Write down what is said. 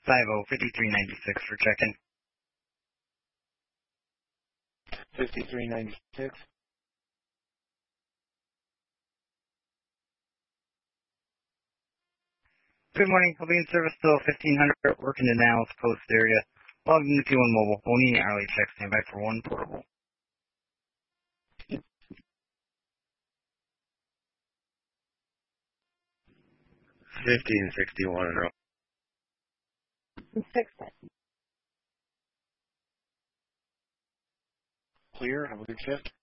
5396 for check-in. 5396. Good morning. I'll be in service till 1500, working in the Dallas Post area. Logged into Q1 Mobile. Only hourly check. Stand by for one portable. 1561 in a row. Fix it. Clear. Have a good shift.